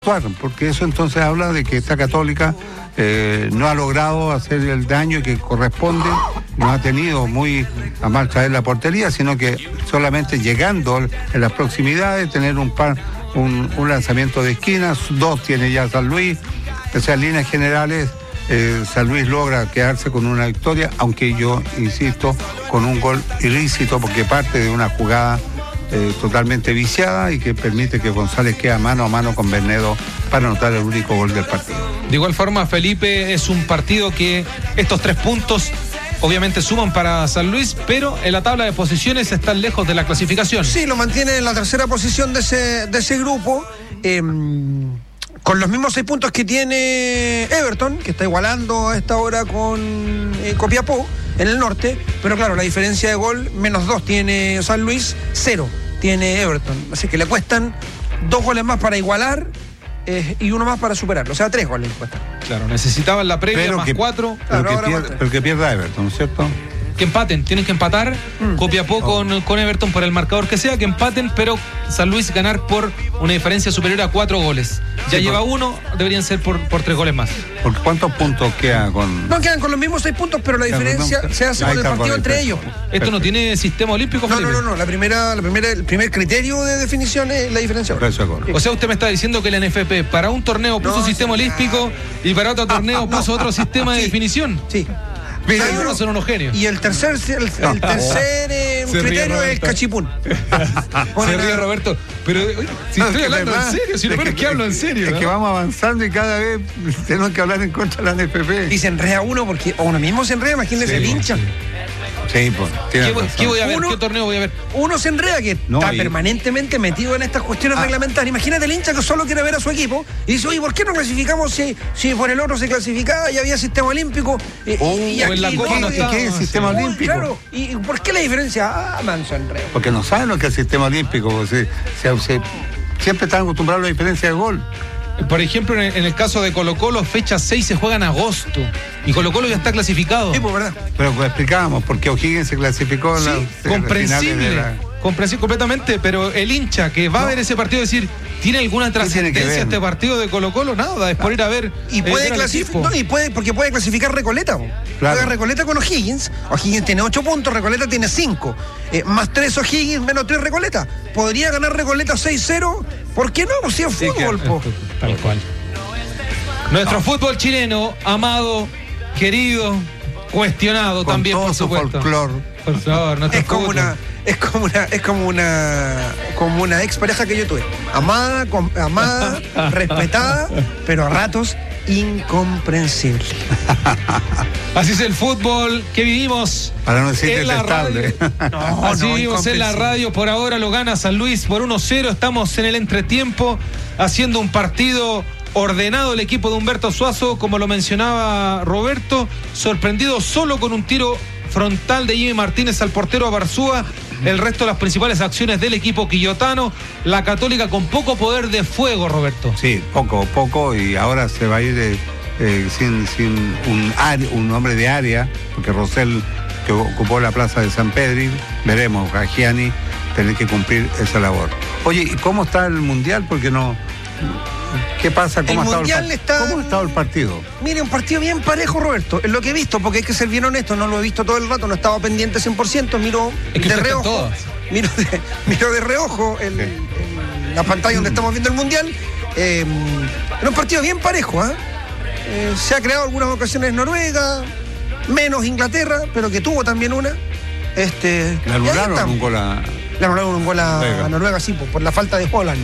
Porque eso entonces habla de que esta Católica no ha logrado hacer el daño que corresponde, no ha tenido muy a mal traer la portería, sino que solamente llegando en las proximidades, tener un lanzamiento de esquinas, dos tiene ya San Luis. O sea, en líneas generales, San Luis logra quedarse con una victoria, aunque yo insisto, con un gol ilícito, porque parte de una jugada totalmente viciada y que permite que González quede mano a mano con Bernedo para anotar el único gol del partido. De igual forma, Felipe, es un partido que estos 3 puntos obviamente suman para San Luis, pero en la tabla de posiciones están lejos de la clasificación. Sí, lo mantiene en la tercera posición de ese grupo, con los mismos 6 puntos que tiene Everton, que está igualando a esta hora con Copiapó en el norte, pero claro, la diferencia de gol, -2 tiene San Luis, 0 tiene Everton, así que le cuestan 2 goles más para igualar y 1 más para superarlo, o sea, 3 goles le cuestan. Claro, necesitaban la previa pero más 4. Pero que pierda Everton, ¿cierto? Que empaten, tienen que empatar Copiapó con Everton por el marcador que sea, que empaten, pero San Luis ganar por una diferencia superior a 4 goles. Ya sí, lleva 1, deberían ser por 3 goles más. ¿Por cuántos puntos queda con...? No, quedan con los mismos 6 puntos, pero la diferencia se hace con el partido entre ellos. ¿Esto no tiene sistema olímpico, Felipe? No, el primer criterio de definición es la diferencia. O sea, usted me está diciendo que la NFP para un torneo puso sistema olímpico y para otro torneo puso otro sistema de definición. Sí. Mira, no son unos genios. Y el tercer criterio es el cachipún. Se ríe Roberto. Pero si estoy hablando en serio, si no es que hablo en serio. Es que vamos avanzando y cada vez tenemos que hablar en contra de la NFP. Y se enreda uno porque uno mismo se enreda, imagínense el hincha. Sí, pues. ¿Qué voy a ver? ¿Qué torneo voy a ver? Uno se enreda que está permanentemente metido en estas cuestiones reglamentarias. Imagínate el hincha que solo quiere ver a su equipo y dice, oye, ¿por qué no clasificamos si por el otro se clasificaba y había sistema olímpico? Y aquí ¿qué es sistema olímpico? Claro, ¿y por qué la diferencia? Manso enredo. Porque no saben lo que es el sistema olímpico. Siempre están acostumbrados a la diferencia de gol. Por ejemplo, en el caso de Colo-Colo, fecha 6 se juega en agosto. Y Colo-Colo ya está clasificado. Sí, pues verdad. Pero pues explicábamos por qué O'Higgins se clasificó en la comprensible. Comprensible completamente, pero el hincha que va a ver ese partido decir, ¿tiene alguna trascendencia este partido de Colo-Colo? Nada, es por ir a ver. Y puede clasificar, porque puede clasificar Recoleta. Claro. Juega Recoleta con O'Higgins. O'Higgins tiene 8 puntos, Recoleta tiene 5. Más 3 O'Higgins, menos 3 Recoleta. Podría ganar Recoleta 6-0. ¿Por qué no? Pues si es fútbol, tal cual. Nuestro fútbol chileno, amado, querido, cuestionado con también, por supuesto. Folclor. Por favor, Es como una ex pareja que yo tuve. Amada, respetada, pero a ratos incomprensible. Así es el fútbol que vivimos. Para no decir detestable. Así vivimos en la radio. Por ahora lo gana San Luis por 1-0. Estamos en el entretiempo haciendo un partido ordenado el equipo de Humberto Suazo, como lo mencionaba Roberto, sorprendido solo con un tiro frontal de Jimmy Martínez al portero Barzúa. El resto de las principales acciones del equipo quillotano. La Católica con poco poder de fuego, Roberto. Sí, poco, y ahora se va a ir sin un hombre de área, porque Rosell, que ocupó la plaza de San Pedro, veremos a Gianni tener que cumplir esa labor. Oye, ¿y cómo está el Mundial? Porque no... ¿Qué pasa? ¿Cómo ha estado el partido? Mire, un partido bien parejo, Roberto, es lo que he visto, porque hay que ser bien honesto, no lo he visto todo el rato, no estaba pendiente 100%, miro de reojo la pantalla donde estamos viendo el Mundial. Era un partido bien parejo, se ha creado algunas ocasiones Noruega, menos Inglaterra, pero que tuvo también una. Le anularon un gol a... Le anularon un gol a Noruega, sí, por la falta de Holland.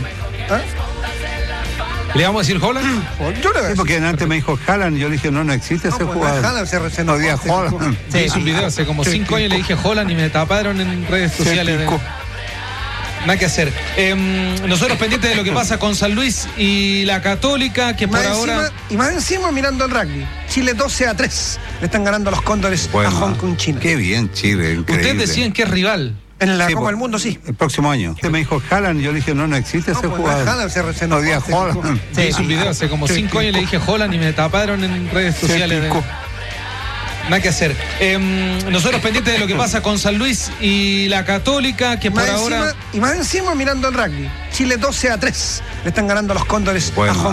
¿Le vamos a decir Holland? Yo le voy a decir. Porque antes me dijo Haaland y yo le dije, no existe ese jugador. No día Holland. Sí, hice un video hace como 5 años, le dije Holland y me taparon en redes sociales. Nada que hacer. Nosotros pendientes de lo que pasa con San Luis y la Católica, que por ahora... Y más encima mirando el rugby. Chile 12-3. Le están ganando los Cóndores a Hong Kong, China. Qué bien, Chile, increíble. Ustedes decían que es rival. En la Copa del Mundo, sí. El próximo año. Usted me dijo Haaland y yo le dije, no existe ese jugador. No día Holland. Sí, hice un video hace como 5 años, le dije Holland y me taparon en redes sociales. Nada que hacer. Nosotros pendientes de lo que pasa con San Luis y la Católica, que por ahora... Y más encima mirando el rugby. Chile 12-3. Le están ganando los Cóndores a Hong Kong.